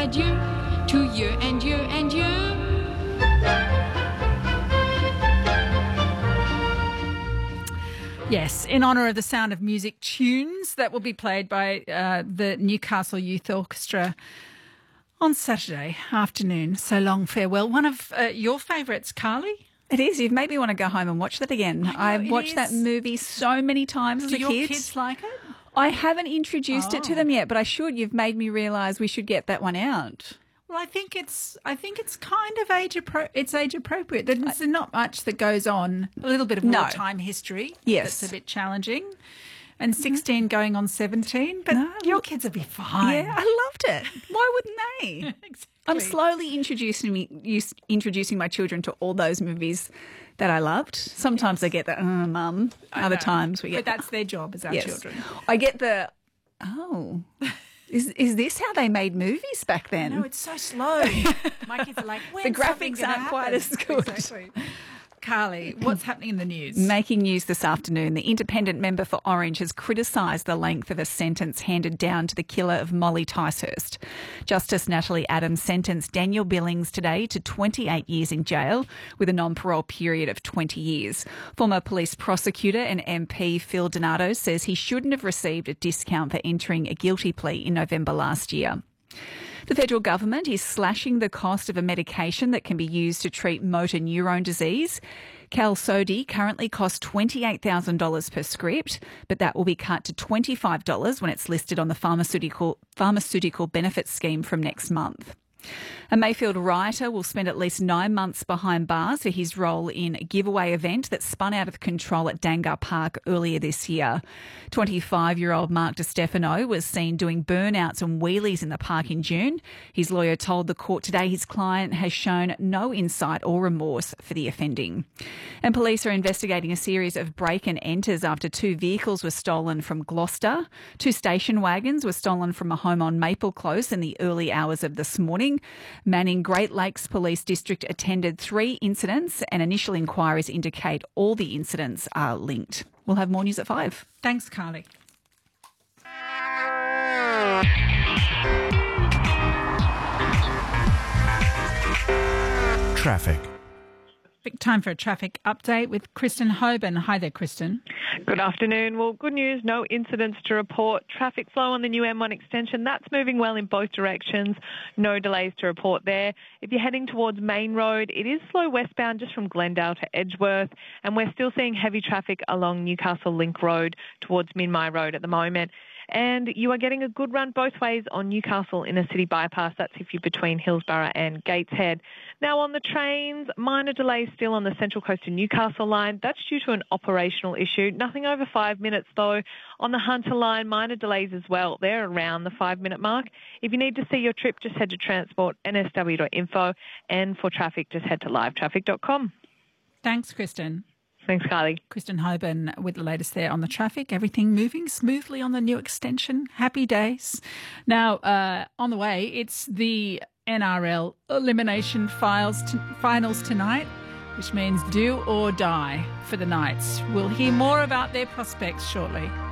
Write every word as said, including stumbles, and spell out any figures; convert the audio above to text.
adieu to you and you and you. Yes, in honour of the Sound of Music tunes that will be played by uh, the Newcastle Youth Orchestra on Saturday afternoon. So long farewell. One of uh, your favourites, Carly? It is. You've made me want to go home and watch that again. I know, I've watched is. that movie so many times as Do a your kid. kids like it? I haven't introduced it to Oh. them yet, but I should. You've made me realise we should get that one out. Well, I think it's I think it's kind of age appro- it's age appropriate. There's not much that goes on. A little bit of No. wartime history. Yes. That's a bit challenging. And sixteen going on seventeen, but No. your kids will be fine. Yeah, I loved it. Why wouldn't they? Exactly. I'm slowly introducing me, use- introducing my children to all those movies that I loved. Sometimes they get the, oh, mum. I Other know. times we get But that's their job as our yes. children. I get the, oh, is is this how they made movies back then? No, it's so slow. My kids are like, the when's something graphics gonna aren't quite happen? as good. Exactly. Carly, what's happening in the news? Making news this afternoon, the independent member for Orange has criticised the length of a sentence handed down to the killer of Molly Ticehurst. Justice Natalie Adams sentenced Daniel Billings today to twenty-eight years in jail with a non-parole period of twenty years. Former police prosecutor and M P Phil Donato says he shouldn't have received a discount for entering a guilty plea in November last year. The federal government is slashing the cost of a medication that can be used to treat motor neurone disease. Qalsody currently costs twenty-eight thousand dollars per script, but that will be cut to twenty-five dollars when it's listed on the pharmaceutical pharmaceutical benefits scheme from next month. A Mayfield rioter will spend at least nine months behind bars for his role in a giveaway event that spun out of control at Dangar Park earlier this year. twenty-five-year-old Mark DiStefano was seen doing burnouts and wheelies in the park in June. His lawyer told the court today his client has shown no insight or remorse for the offending. And police are investigating a series of break and enters after two vehicles were stolen from Gloucester. Two station wagons were stolen from a home on Maple Close in the early hours of this morning. Manning Great Lakes Police District attended three incidents and initial inquiries indicate all the incidents are linked. We'll have more news at five. Thanks, Carly. Traffic. Big time for a traffic update with Kristen Hoban. Hi there, Kristen. Good afternoon. Well, good news, no incidents to report. Traffic flow on the new M one extension, that's moving well in both directions. No delays to report there. If you're heading towards Main Road, it is slow westbound just from Glendale to Edgeworth, and we're still seeing heavy traffic along Newcastle Link Road towards Minmi Road at the moment. And you are getting a good run both ways on Newcastle Inner City Bypass. That's if you're between Hillsborough and Gateshead. Now on the trains, minor delays still on the Central Coast to Newcastle line. That's due to an operational issue. Nothing over five minutes though. On the Hunter line, minor delays as well. They're around the five-minute mark. If you need to see your trip, just head to transport n s w dot info. And for traffic, just head to live traffic dot com. Thanks, Kristen. Thanks, Carly. Kristen Hoban with the latest there on the traffic. Everything moving smoothly on the new extension. Happy days. Now, uh, on the way, it's the N R L elimination files t- finals tonight, which means do or die for the Knights. We'll hear more about their prospects shortly.